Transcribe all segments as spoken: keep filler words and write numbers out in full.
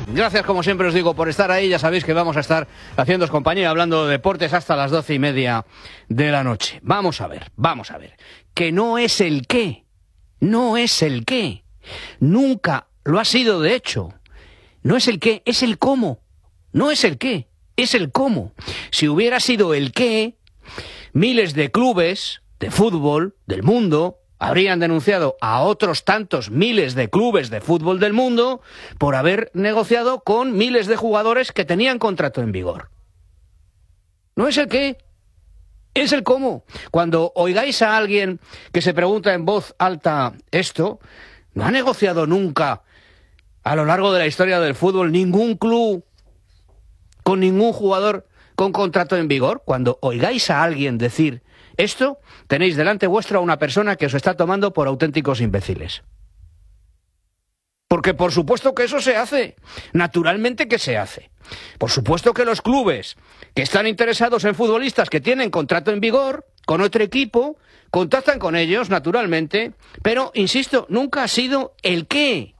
Gracias, como siempre os digo, por estar ahí. Ya sabéis que vamos a estar haciéndoos compañía, hablando de deportes hasta las doce y media de la noche. Vamos a ver, vamos a ver. Que no es el qué, no es el qué. Nunca lo ha sido, de hecho. No es el qué, es el cómo. No es el qué, es el cómo. Si hubiera sido el qué, miles de clubes de fútbol del mundo habrían denunciado a otros tantos miles de clubes de fútbol del mundo por haber negociado con miles de jugadores que tenían contrato en vigor. No es el qué, es el cómo. Cuando oigáis a alguien que se pregunta en voz alta esto, no ha negociado nunca a lo largo de la historia del fútbol ningún club con ningún jugador con contrato en vigor. Cuando oigáis a alguien decir esto, tenéis delante vuestro a una persona que os está tomando por auténticos imbéciles. Porque por supuesto que eso se hace, naturalmente que se hace. Por supuesto que los clubes que están interesados en futbolistas que tienen contrato en vigor con otro equipo, contactan con ellos, naturalmente, pero, insisto, nunca ha sido el qué.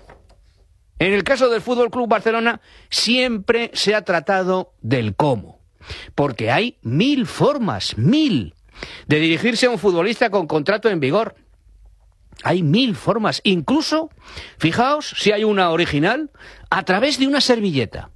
En el caso del F C Barcelona siempre se ha tratado del cómo. Porque hay mil formas, mil, de dirigirse a un futbolista con contrato en vigor. Hay mil formas, incluso, fijaos si hay una original, a través de una servilleta.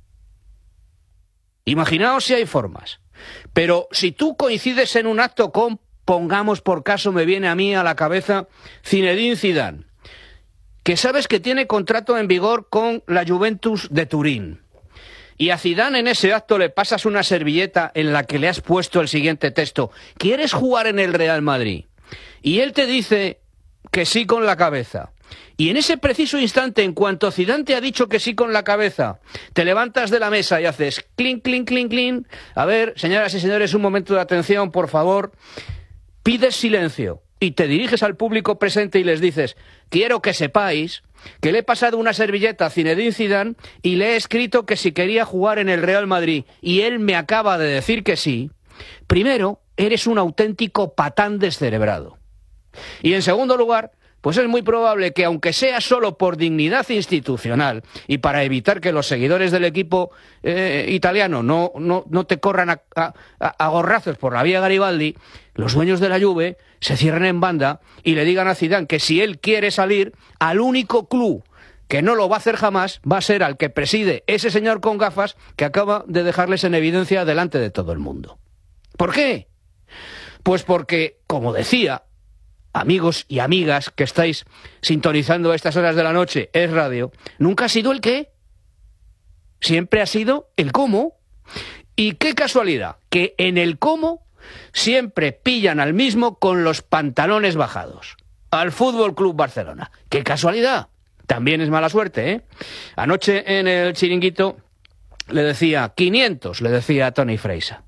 Imaginaos si hay formas. Pero si tú coincides en un acto con, pongamos por caso, me viene a mí a la cabeza, Zinedine Zidane, que sabes que tiene contrato en vigor con la Juventus de Turín, y a Zidane en ese acto le pasas una servilleta en la que le has puesto el siguiente texto: ¿quieres jugar en el Real Madrid? Y él te dice que sí con la cabeza. Y en ese preciso instante, en cuanto Zidane te ha dicho que sí con la cabeza, te levantas de la mesa y haces clink, clink, clink, clink. A ver, señoras y señores, un momento de atención, por favor. Pides silencio y te diriges al público presente y les dices: quiero que sepáis que le he pasado una servilleta a Zinedine Zidane y le he escrito que si quería jugar en el Real Madrid y él me acaba de decir que sí. Primero, eres un auténtico patán descerebrado. Y en segundo lugar, pues es muy probable que, aunque sea solo por dignidad institucional y para evitar que los seguidores del equipo eh, italiano no, no, no te corran a, a, a gorrazos por la vía Garibaldi, los dueños de la Juve se cierren en banda y le digan a Zidane que si él quiere salir, al único club que no lo va a hacer jamás va a ser al que preside ese señor con gafas que acaba de dejarles en evidencia delante de todo el mundo. ¿Por qué? Pues porque, como decía, amigos y amigas que estáis sintonizando a estas horas de la noche, Es Radio, nunca ha sido el qué, siempre ha sido el cómo. Y qué casualidad, que en el cómo siempre pillan al mismo con los pantalones bajados, al F C Barcelona. ¡Qué casualidad! También es mala suerte, ¿eh? Anoche en el chiringuito le decía quinientos, le decía a Tony Freisa.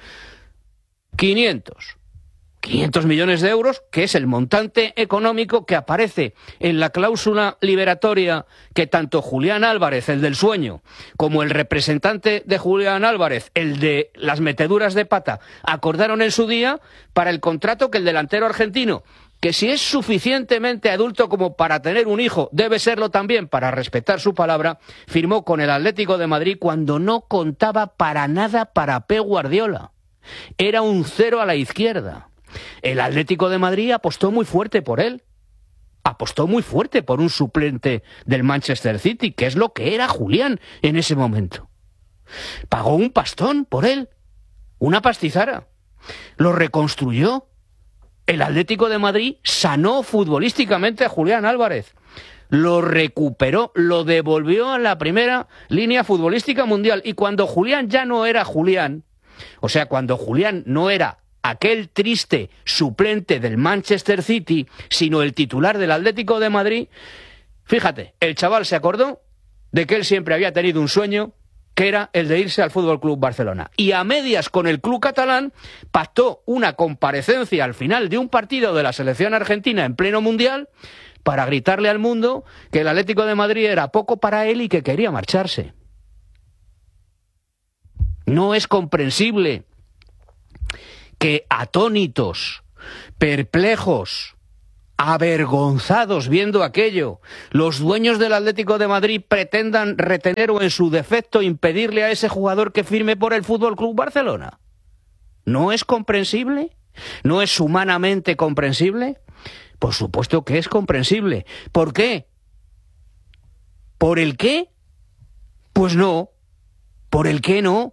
quinientos. quinientos millones de euros, que es el montante económico que aparece en la cláusula liberatoria que tanto Julián Álvarez, el del sueño, como el representante de Julián Álvarez, el de las meteduras de pata, acordaron en su día para el contrato que el delantero argentino, que si es suficientemente adulto como para tener un hijo, debe serlo también para respetar su palabra, firmó con el Atlético de Madrid cuando no contaba para nada para Pep Guardiola. Era un cero a la izquierda. El Atlético de Madrid apostó muy fuerte por él. Apostó muy fuerte por un suplente del Manchester City, que es lo que era Julián en ese momento. Pagó un pastón por él, una pastizara. Lo reconstruyó. El Atlético de Madrid sanó futbolísticamente a Julián Álvarez. Lo recuperó, lo devolvió a la primera línea futbolística mundial. Y cuando Julián ya no era Julián, o sea, cuando Julián no era aquel triste suplente del Manchester City, sino el titular del Atlético de Madrid, fíjate, el chaval se acordó de que él siempre había tenido un sueño, que era el de irse al F C Barcelona. Y a medias con el club catalán pactó una comparecencia al final de un partido de la selección argentina en pleno mundial para gritarle al mundo que el Atlético de Madrid era poco para él y que quería marcharse. No es comprensible que atónitos, perplejos, avergonzados viendo aquello, los dueños del Atlético de Madrid pretendan retener o en su defecto impedirle a ese jugador que firme por el Fútbol Club Barcelona? ¿No es comprensible? ¿No es humanamente comprensible? Por supuesto que es comprensible. ¿Por qué? ¿Por el qué? Pues no. ¿Por el qué no?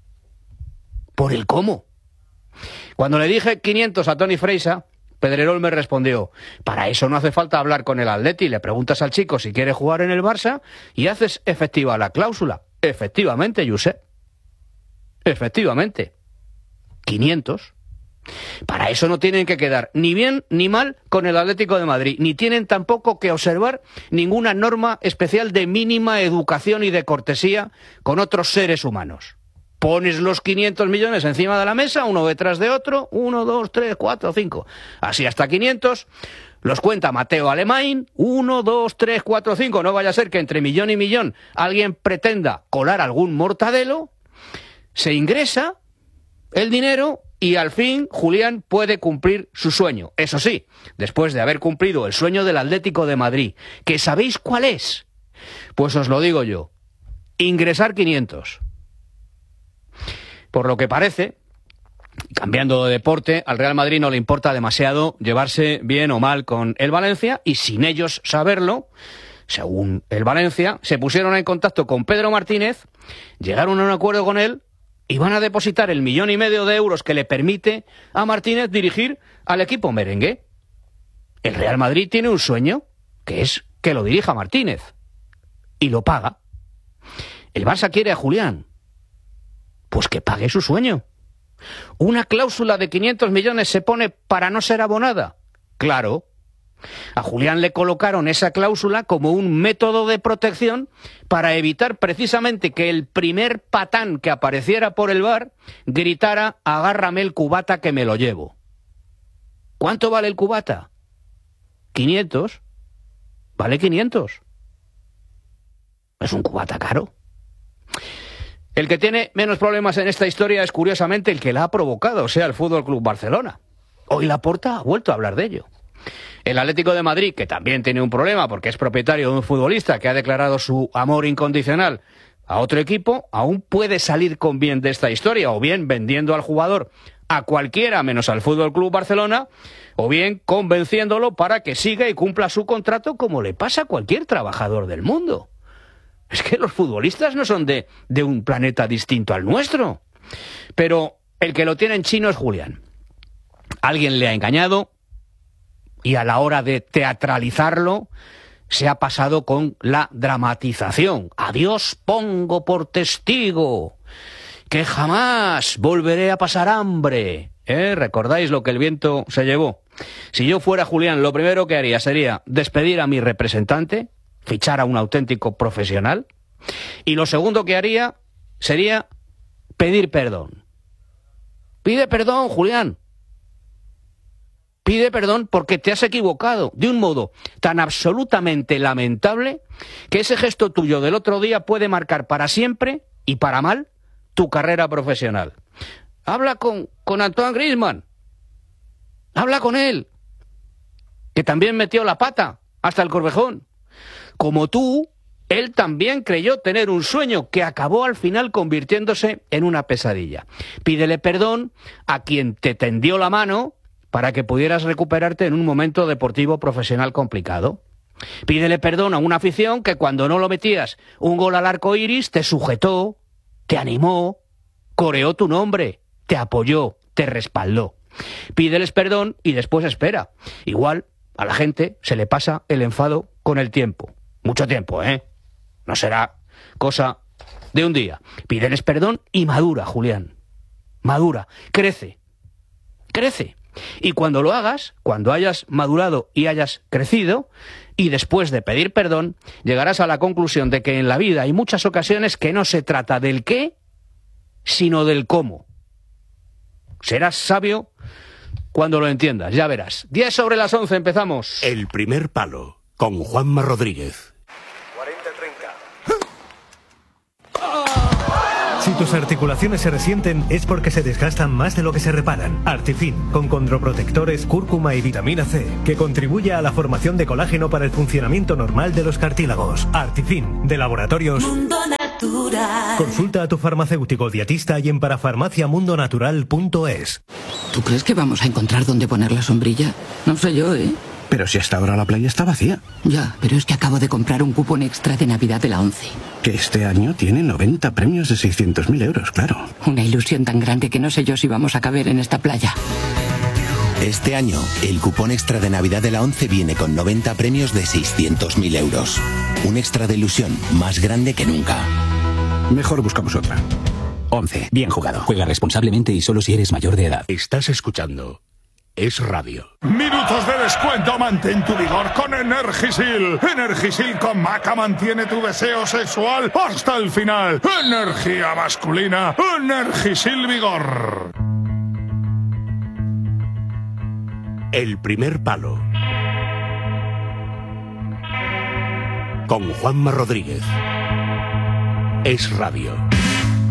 ¿Por el cómo? Cuando le dije quinientos a Toni Freixa, Pedrerol me respondió: para eso no hace falta hablar con el Atleti, le preguntas al chico si quiere jugar en el Barça y haces efectiva la cláusula. Efectivamente, Josep. Efectivamente. quinientos. Para eso no tienen que quedar ni bien ni mal con el Atlético de Madrid, ni tienen tampoco que observar ninguna norma especial de mínima educación y de cortesía con otros seres humanos. Pones los quinientos millones encima de la mesa, uno detrás de otro, uno, dos, tres, cuatro, cinco, así hasta quinientos, los cuenta Mateo Alemán, uno, dos, tres, cuatro, cinco, no vaya a ser que entre millón y millón alguien pretenda colar algún mortadelo, se ingresa el dinero y al fin Julián puede cumplir su sueño. Eso sí, después de haber cumplido el sueño del Atlético de Madrid, ¿que sabéis cuál es? Pues os lo digo yo, ingresar quinientos. Por lo que parece, cambiando de deporte, al Real Madrid no le importa demasiado llevarse bien o mal con el Valencia y sin ellos saberlo, según el Valencia, se pusieron en contacto con Pedro Martínez, llegaron a un acuerdo con él y van a depositar el millón y medio de euros que le permite a Martínez dirigir al equipo merengue. El Real Madrid tiene un sueño, que es que lo dirija Martínez, y lo paga. El Barça quiere a Julián, pues que pague su sueño. ¿Una cláusula de quinientos millones se pone para no ser abonada? Claro. A Julián le colocaron esa cláusula como un método de protección para evitar precisamente que el primer patán que apareciera por el bar gritara: agárrame el cubata que me lo llevo. ¿Cuánto vale el cubata? quinientos. Vale quinientos. Es un cubata caro. El que tiene menos problemas en esta historia es curiosamente el que la ha provocado, o sea, el Fútbol Club Barcelona. Hoy Laporta ha vuelto a hablar de ello. El Atlético de Madrid, que también tiene un problema porque es propietario de un futbolista que ha declarado su amor incondicional a otro equipo, aún puede salir con bien de esta historia, o bien vendiendo al jugador a cualquiera menos al Fútbol Club Barcelona, o bien convenciéndolo para que siga y cumpla su contrato como le pasa a cualquier trabajador del mundo. Es que los futbolistas no son de, de un planeta distinto al nuestro. Pero el que lo tiene en chino es Julián. Alguien le ha engañado y a la hora de teatralizarlo se ha pasado con la dramatización. A Dios pongo por testigo que jamás volveré a pasar hambre. ¿Eh? ¿Recordáis lo que el viento se llevó? Si yo fuera Julián, lo primero que haría sería despedir a mi representante, fichar a un auténtico profesional, y lo segundo que haría sería pedir perdón. Pide perdón, Julián. Pide perdón porque te has equivocado de un modo tan absolutamente lamentable que ese gesto tuyo del otro día puede marcar para siempre y para mal tu carrera profesional. Habla con, con Antoine Griezmann. Habla con él, que también metió la pata hasta el Corvejón. Como tú, él también creyó tener un sueño que acabó al final convirtiéndose en una pesadilla. Pídele perdón a quien te tendió la mano para que pudieras recuperarte en un momento deportivo profesional complicado. Pídele perdón a una afición que cuando no lo metías un gol al arco iris te sujetó, te animó, coreó tu nombre, te apoyó, te respaldó. Pídeles perdón y después espera. Igual a la gente se le pasa el enfado con el tiempo. Mucho tiempo, ¿eh? No será cosa de un día. Pídeles perdón y madura, Julián. Madura. Crece. Crece. Y cuando lo hagas, cuando hayas madurado y hayas crecido, y después de pedir perdón, llegarás a la conclusión de que en la vida hay muchas ocasiones que no se trata del qué, sino del cómo. Serás sabio cuando lo entiendas, ya verás. diez sobre las once, empezamos. El primer palo, con Juanma Rodríguez. cuarenta treinta. Si tus articulaciones se resienten es porque se desgastan más de lo que se reparan. Artifin, con condroprotectores, cúrcuma y vitamina C, que contribuye a la formación de colágeno para el funcionamiento normal de los cartílagos. Artifin, de Laboratorios Mundo Natural. Consulta a tu farmacéutico dietista y en parafarmaciamundonatural punto es. ¿Tú crees que vamos a encontrar dónde poner la sombrilla? No sé yo, ¿eh? Pero si hasta ahora la playa está vacía. Ya, pero es que acabo de comprar un cupón extra de Navidad de la ONCE. Que este año tiene noventa premios de seiscientos mil euros, claro. Una ilusión tan grande que no sé yo si vamos a caber en esta playa. Este año, el cupón extra de Navidad de la ONCE viene con noventa premios de seiscientos mil euros. Un extra de ilusión más grande que nunca. Mejor buscamos otra. ONCE. Bien jugado. Juega responsablemente y solo si eres mayor de edad. Estás escuchando Es Radio. Minutos de descuento, mantén tu vigor con Energisil. Energisil con maca mantiene tu deseo sexual hasta el final. Energía masculina, Energisil Vigor. El primer palo. Con Juanma Rodríguez. Es Radio.